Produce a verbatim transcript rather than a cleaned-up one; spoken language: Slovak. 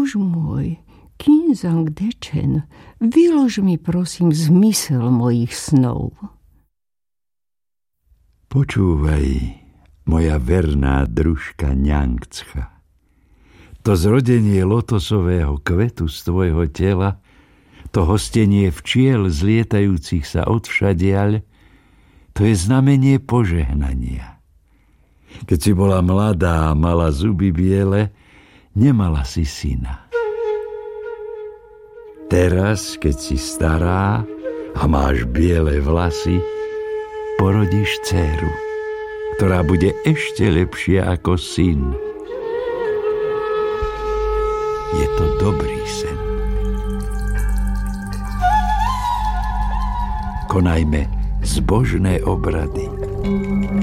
Muž môj, Kinzang Dečen, vylož mi prosím zmysel mojich snov. Počúvaj, moja verná družka Ňangccha. To zrodenie lotosového kvetu z tvojho tela, to hostenie včiel zlietajúcich sa odvšadiaľ, to je znamenie požehnania. Keď si bola mladá a mala zuby biele, nemala si syna. Teraz, keď si stará a máš biele vlasy, porodíš dcéru, ktorá bude ešte lepšia ako syn. Je to dobrý sen. Konajme zbožné obrady.